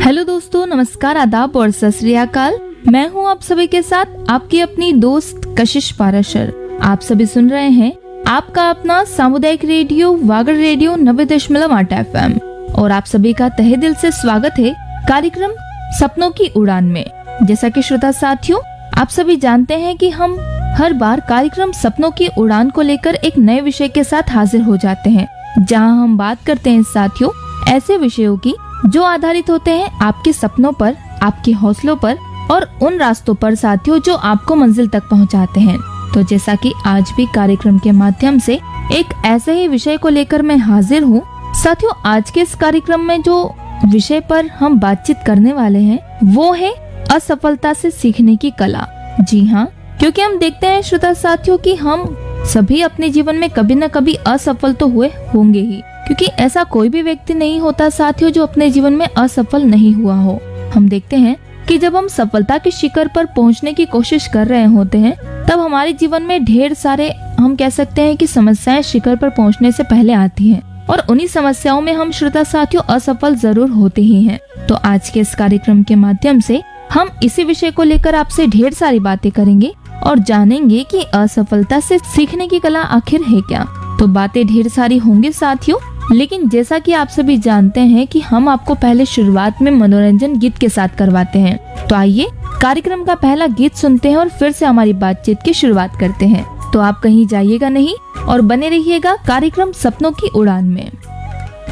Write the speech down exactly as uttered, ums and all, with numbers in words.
Hello दोस्तों, नमस्कार, आदाब और सत श्री अकाल। मैं हूं आप सभी के साथ आपकी अपनी दोस्त कशिश पाराशर। आप सभी सुन रहे हैं आपका अपना सामुदायिक रेडियो वागड़ रेडियो नब्बे दशमलव आठ एफ एम और आप सभी का तहे दिल से स्वागत है कार्यक्रम सपनों की उड़ान में। जैसा कि श्रोता साथियों, आप सभी जानते हैं कि हम हर बार कार्यक्रम सपनों की उड़ान को लेकर एक नए विषय के साथ हाजिर हो जाते हैं, जहां हम बात करते हैं साथियों ऐसे विषयों की जो आधारित होते हैं आपके सपनों पर, आपके हौसलों पर और उन रास्तों पर साथियों जो आपको मंजिल तक पहुंचाते हैं। तो जैसा कि आज भी कार्यक्रम के माध्यम से एक ऐसे ही विषय को लेकर मैं हाजिर हूँ साथियों। आज के इस कार्यक्रम में जो विषय पर हम बातचीत करने वाले हैं वो है असफलता से सीखने की कला। जी हाँ, क्योंकि हम देखते हैं श्रोता साथियों कि हम सभी अपने जीवन में कभी न कभी असफल तो हुए होंगे ही, क्योंकि ऐसा कोई भी व्यक्ति नहीं होता साथियों जो अपने जीवन में असफल नहीं हुआ हो। हम देखते हैं कि जब हम सफलता के शिखर पर पहुंचने की कोशिश कर रहे होते हैं तब हमारे जीवन में ढेर सारे, हम कह सकते हैं कि समस्याएं शिखर पर पहुंचने से पहले आती हैं और उन्हीं समस्याओं में हम श्रोता साथियों असफल जरूर होते ही हैं। तो आज के इस कार्यक्रम के माध्यम से हम इसी विषय को लेकर आपसे ढेर सारी बातें करेंगे और जानेंगे कि असफलता से सीखने की कला आखिर है क्या। तो बातें ढेर सारी होंगी साथियों, लेकिन जैसा कि आप सभी जानते हैं कि हम आपको पहले शुरुआत में मनोरंजन गीत के साथ करवाते हैं। तो आइए कार्यक्रम का पहला गीत सुनते हैं और फिर से हमारी बातचीत की शुरुआत करते हैं। तो आप कहीं जाइएगा नहीं और बने रहिएगा कार्यक्रम सपनों की उड़ान में।